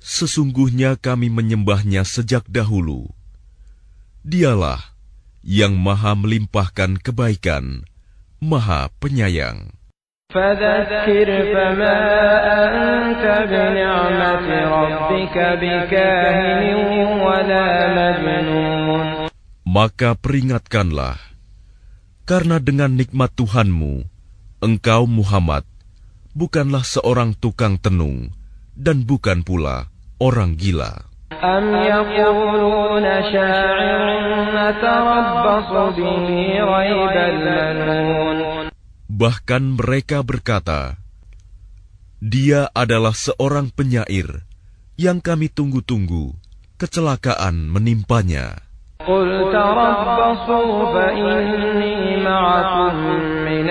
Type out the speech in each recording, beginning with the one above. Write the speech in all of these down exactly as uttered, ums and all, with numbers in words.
Sesungguhnya kami menyembahnya sejak dahulu. Dialah yang Maha melimpahkan kebaikan, Maha penyayang. فذكر فما أنت بنعمة ربك بكاهن ولا مجنون. Maka peringatkanlah, karena dengan nikmat Tuhanmu, engkau Muhammad bukanlah seorang tukang tenung dan bukan pula orang gila. أم يقولون شاعر نتربص به ريب المنون. Bahkan mereka berkata, dia adalah seorang penyair yang kami tunggu-tunggu kecelakaan menimpanya. قل تربصوا فإني معكم من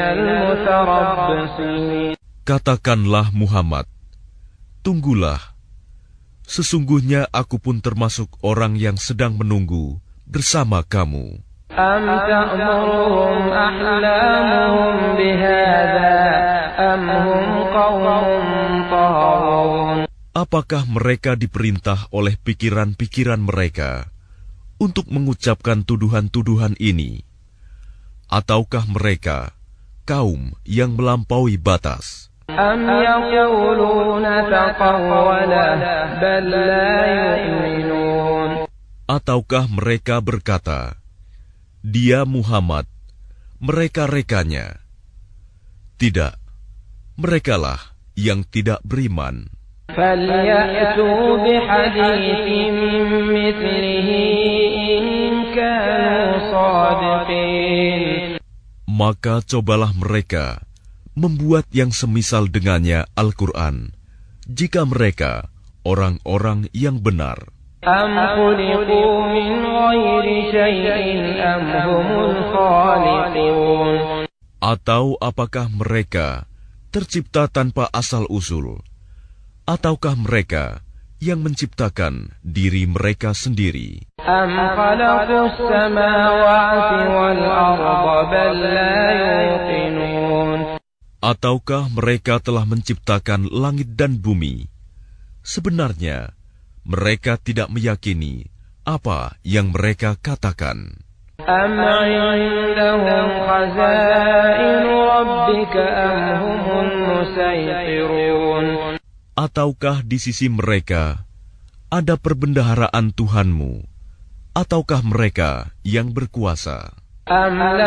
المتربصين. Katakanlah Muhammad, tunggulah, sesungguhnya aku pun termasuk orang yang sedang menunggu bersama kamu. أم تأمرهم أحلامهم بهذا أم هم قوم طاغون. Apakah mereka diperintah oleh pikiran-pikiran mereka untuk mengucapkan tuduhan-tuduhan ini? Ataukah mereka kaum yang melampaui batas? أم يقولون تقوله بل لا يؤمنون. Ataukah mereka berkata, dia Muhammad, mereka-rekanya. Tidak, merekalah yang tidak beriman. فَلْيَأْتُوا بِحَدِيثٍ مِّثْلِهِ إِن كَانُوا صَادِقِينَ. Maka cobalah mereka membuat yang semisal dengannya Al-Quran, jika mereka orang-orang yang benar. أَمْ خُلِقُوا مِنْ غَيْرِ شَيْءٍ أَمْ هُمُ الْخَالِقُونَ. Atau apakah mereka tercipta tanpa asal-usul? Ataukah mereka yang menciptakan diri mereka sendiri? أَمْ خَلَقُوا السَّمَاوَاتِ وَالْأَرْضَ بَل لَّا يُوقِنُونَ. Ataukah mereka telah menciptakan langit dan bumi? Sebenarnya mereka tidak meyakini apa yang mereka katakan. أَمْ عِندَهُمْ خَزَائِنُ رَبِّكَ أَمْ هُمُ الْمُسَيْطِرُونَ. Ataukah di sisi mereka ada perbendaharaan Tuhanmu? Ataukah mereka yang berkuasa? أَمْ